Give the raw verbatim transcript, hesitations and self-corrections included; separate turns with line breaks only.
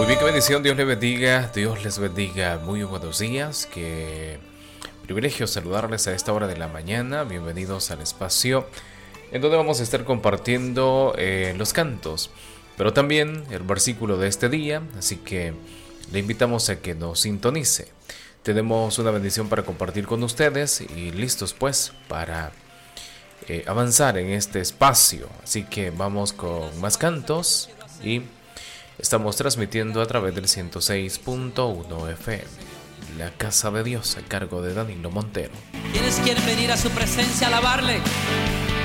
Muy bien, qué bendición, Dios les bendiga, Dios les bendiga, muy buenos días, qué privilegio saludarles a esta hora de la mañana, bienvenidos al espacio en donde vamos a estar compartiendo eh, los cantos, pero también el versículo de este día, así que le invitamos a que nos sintonice. Tenemos una bendición para compartir con ustedes y listos pues para eh, avanzar en este espacio, así que vamos con más cantos y estamos transmitiendo a través del ciento seis punto uno F M, la Casa de Dios, a cargo de Danilo Montero.
¿Quiénes quieren venir a su presencia a alabarle?